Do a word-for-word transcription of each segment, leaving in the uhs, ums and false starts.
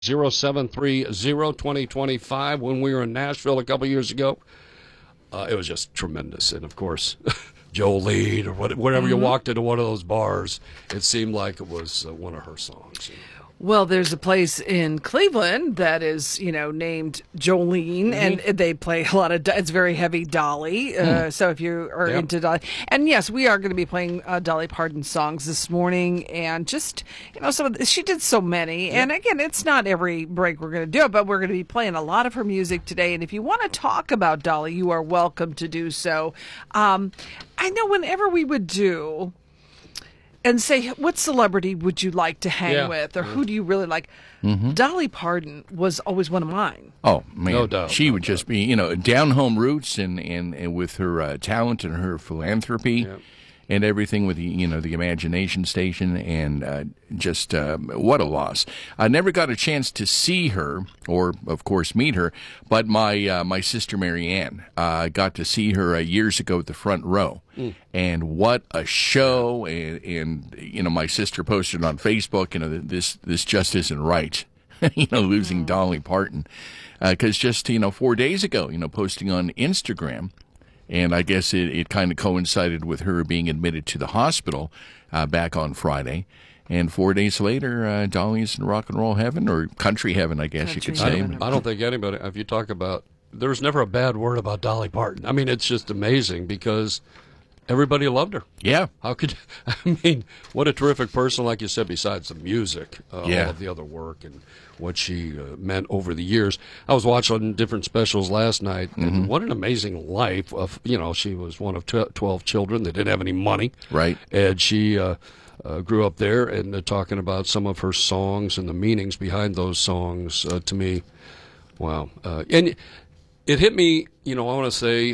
zero seven three zero two zero two five. When we were in Nashville a couple years ago, uh, it was just tremendous. And, of course, Jolene or what, wherever mm-hmm. you walked into one of those bars, it seemed like it was uh, one of her songs. You know? Well, there's a place in Cleveland that is, you know, named Jolene, mm-hmm. and they play a lot of, it's very heavy Dolly, uh, mm. so if you are yep. into Dolly. And yes, we are going to be playing uh, Dolly Parton songs this morning, and just, you know, some of the, she did so many, yep. and again, it's not every break we're going to do it, but we're going to be playing a lot of her music today, and if you want to talk about Dolly, you are welcome to do so. Um, I know whenever we would do... and say, what celebrity would you like to hang yeah. with, or yeah. who do you really like? Mm-hmm. Dolly Parton was always one of mine. Oh, man. No doubt. She no would doubt. just be, you know, down-home roots and, and, and with her uh, talent and her philanthropy yeah. and everything with, the you know, the Imagination Station, and uh, just uh, what a loss. I never got a chance to see her or, of course, meet her, but my uh, my sister Marianne uh, got to see her uh, years ago at the front row. Mm. And what a show! And, and you know, my sister posted on Facebook, you know, this this just isn't right. you know, losing Dolly Parton, because uh, just you know, four days ago, you know, posting on Instagram, and I guess it, it kind of coincided with her being admitted to the hospital uh, back on Friday. And four days later, uh, Dolly's in rock and roll heaven, or country heaven, I guess country you could say. I don't, I don't think anybody, if you talk about, there's never a bad word about Dolly Parton. I mean, it's just amazing because everybody loved her. Yeah. How could, I mean, what a terrific person, like you said, besides the music, uh, yeah. all of the other work and what she uh, meant over the years. I was watching different specials last night, and mm-hmm. what an amazing life of, you know, she was one of twelve children that didn't have any money. Right. And she uh, uh, grew up there, and uh, talking about some of her songs and the meanings behind those songs, uh, to me, wow. Uh, and it hit me, you know, I want to say,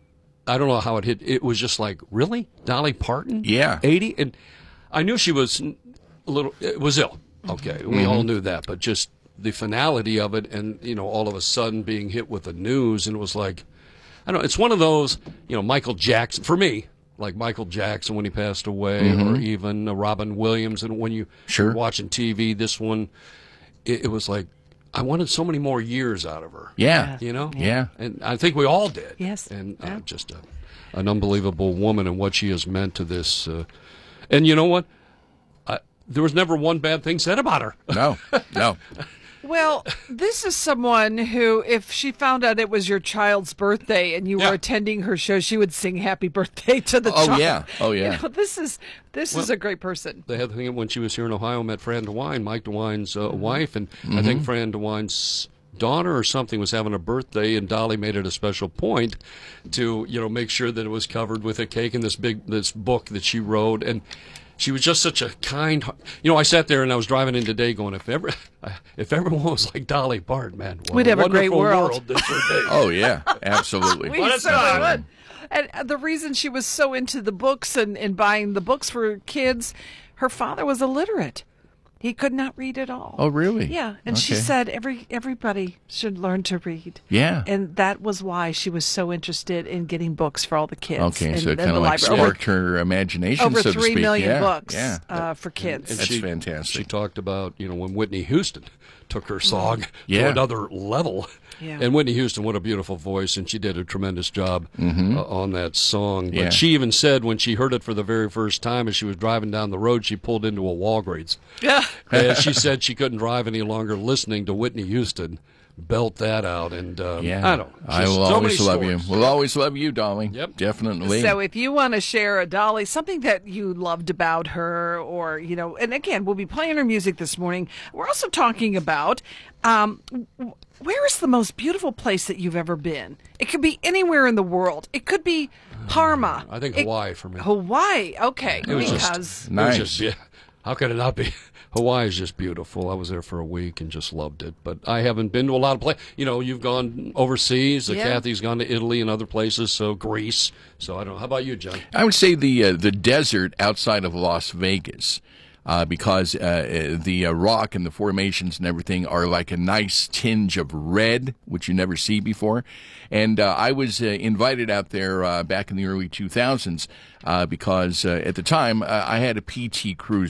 I don't know how it hit. It was just like, really? Dolly Parton? Yeah. eighty? And I knew she was a little, it was ill. Okay. We mm-hmm. all knew that. But just the finality of it, and, you know, all of a sudden being hit with the news, and it was like, I don't know, it's one of those, you know, Michael Jackson, for me, like Michael Jackson when he passed away, mm-hmm. or even uh, Robin Williams. And when you sure. were watching T V, this one, it, it was like, I wanted so many more years out of her. Yeah. You know? Yeah. And I think we all did. Yes. And uh, yeah. just a, an unbelievable woman and what she has meant to this. Uh, and you know what? I, there was never one bad thing said about her. No. No. Well, this is someone who, if she found out it was your child's birthday and you yeah. were attending her show, she would sing "Happy Birthday" to the oh, child. Yeah. Oh, yeah. You know, this is this well, is a great person. They had the thing when she was here in Ohio, met Fran DeWine, Mike DeWine's uh, mm-hmm. wife, and mm-hmm. I think Fran DeWine's daughter or something was having a birthday, and Dolly made it a special point to, you know, make sure that it was covered with a cake and this big this book that she wrote. And she was just such a kind, you know, I sat there and I was driving in today going, if ever, if everyone was like Dolly Parton, man, what we'd a have a great world. world this would be. Oh, yeah, absolutely. we certainly would. And the reason she was so into the books and, and buying the books for kids, her father was illiterate. He could not read at all. Oh, really? Yeah, and okay. she said every everybody should learn to read. Yeah. And that was why she was so interested in getting books for all the kids. Okay, in, so it in kind of like library. sparked her imagination, Over so to three speak. million yeah. books yeah. uh, for kids. And That's she, fantastic. She talked about, you know, when Whitney Houston took her song yeah. to another level. Yeah. And Whitney Houston, what a beautiful voice, and she did a tremendous job mm-hmm. uh, on that song. But yeah. she even said when she heard it for the very first time as she was driving down the road, she pulled into a Walgreens. Yeah. And she said she couldn't drive any longer listening to Whitney Houston belt that out. And um, yeah. I don't know. I will so always love stories. you. We'll always love you, Dolly. Yep. Definitely. So if you want to share a Dolly, something that you loved about her, or, you know, and again, we'll be playing her music this morning. We're also talking about um, where is the most beautiful place that you've ever been? It could be anywhere in the world. It could be Parma. I think it, Hawaii for me. Hawaii, okay. It was because just, nice. It was just, yeah, how could it not be? Hawaii is just beautiful. I was there for a week and just loved it. But I haven't been to a lot of places. You know, you've gone overseas. Yeah. Kathy's gone to Italy and other places, so Greece. So I don't know. How about you, John? I would say the uh, the desert outside of Las Vegas. Uh, because uh, the uh, rock and the formations and everything are like a nice tinge of red, which you never see before. And uh, I was uh, invited out there uh, back in the early two thousands uh, because uh, at the time uh, I had a P T Cruiser.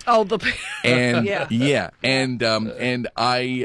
Oh, the and yeah, yeah, and um, and I